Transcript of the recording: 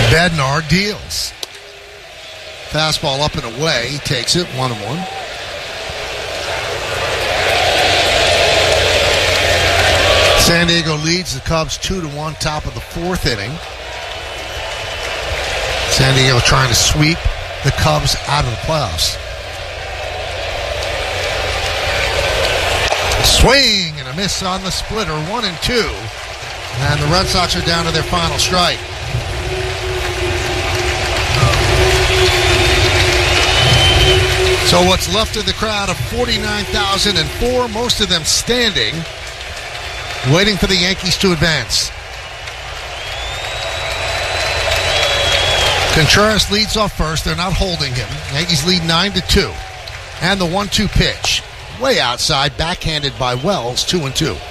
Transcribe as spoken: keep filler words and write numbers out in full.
Bednar deals. Fastball up and away. He takes it, one and one. San Diego leads the Cubs two to one, top of the fourth inning. San Diego trying to sweep the Cubs out of the playoffs. Swing and a miss on the splitter, one and two. And the Red Sox are down to their final strike. So what's left of the crowd of forty-nine thousand four, most of them standing, waiting for the Yankees to advance. Contreras leads off first. They're not holding him. Yankees lead nine to two. And the one two pitch. Way outside, backhanded by Wells, two and two.